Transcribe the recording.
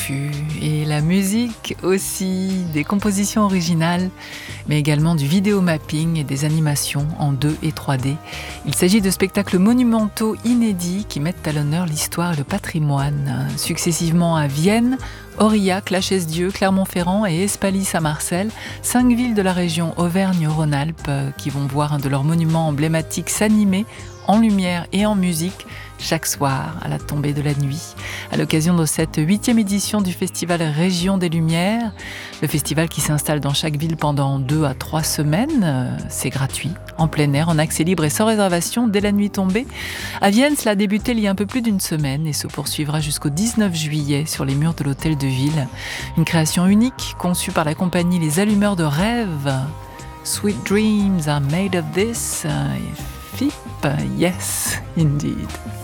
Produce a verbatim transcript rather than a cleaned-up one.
confus et la musique aussi, des compositions originales, mais également du vidéomapping et des animations en deux et trois D. Il s'agit de spectacles monumentaux inédits qui mettent à l'honneur l'histoire et le patrimoine, successivement à Vienne, Aurillac, La Chaise-Dieu, Clermont-Ferrand et Espalis à Marcel, cinq villes de la région Auvergne-Rhône-Alpes qui vont voir un de leurs monuments emblématiques s'animer en lumière et en musique chaque soir à la tombée de la nuit. À l'occasion de cette huitième édition du festival Région des Lumières, le festival qui s'installe dans chaque ville pendant deux à trois semaines, c'est gratuit, en plein air, en accès libre et sans réservation dès la nuit tombée. À Vienne, cela a débuté il y a un peu plus d'une semaine et se poursuivra jusqu'au dix-neuf juillet sur les murs de l'hôtel de ville. Une création unique conçue par la compagnie Les Allumeurs de Rêves. Sweet dreams are made of this. F I P, yes, indeed.